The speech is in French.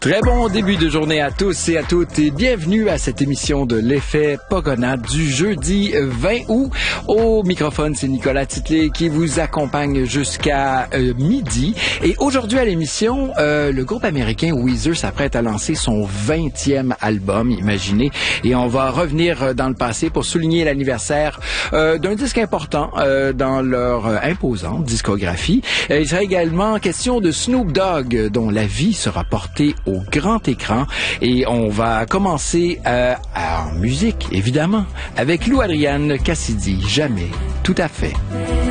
Très bon début de journée à tous et à toutes et bienvenue à cette émission de l'effet Pogona du jeudi 20 août. Au microphone, c'est Nicolas Titley qui vous accompagne jusqu'à midi. Et aujourd'hui à l'émission, le groupe américain Weezer s'apprête à lancer son 20e album, imaginez. Et on va revenir dans le passé pour souligner l'anniversaire d'un disque important dans leur imposante discographie. Il sera également question de Snoop Dogg, dont la vie sera portée au grand écran. Et on va commencer en musique, évidemment, avec Lou Adrian Cassidy. Jamais, tout à fait.